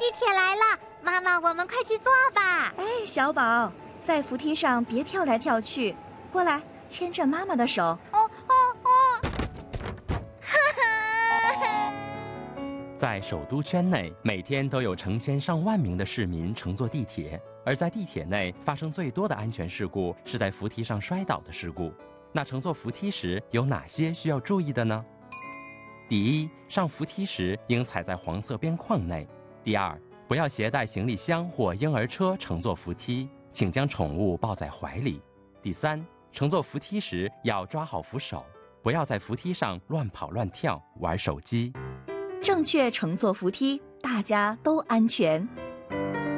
地铁来了，妈妈，我们快去坐吧。 哎，小宝，在扶梯上别跳来跳去，过来牵着妈妈的手。 哦。 在首都圈内，每天都有成千上万名的市民乘坐地铁，而在地铁内发生最多的安全事故是在扶梯上摔倒的事故。那乘坐扶梯时有哪些需要注意的呢？第一，上扶梯时应踩在黄色边框内。第二，不要携带行李箱或婴儿车乘坐扶梯，请将宠物抱在怀里。第三，乘坐扶梯时要抓好扶手，不要在扶梯上乱跑乱跳，玩手机。 正确乘坐扶梯，大家都安全。